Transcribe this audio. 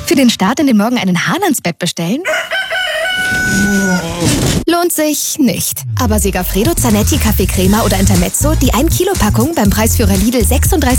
Für den Start in den Morgen einen Hahn ans Bett bestellen? Lohnt sich nicht. Aber Segafredo Zanetti Kaffee Crema oder Intermezzo, die 1 Kilo Packung beim Preisführer Lidl 36